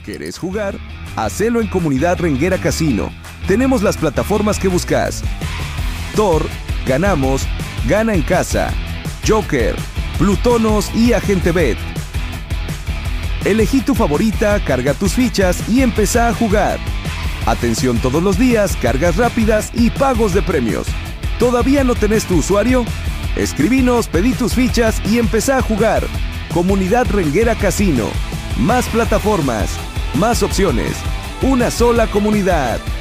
¿Querés jugar? Hacelo en Comunidad Renguera Casino. Tenemos las plataformas que buscas. Thor, Ganamos, Gana en Casa, Joker, Plutonos y Agente Bet. Elegí tu favorita, carga tus fichas y empezá a jugar. Atención todos los días, cargas rápidas y pagos de premios. ¿Todavía no tenés tu usuario? Escribinos, pedí tus fichas y empezá a jugar. Comunidad Renguera Casino. Más plataformas, más opciones. Una sola comunidad.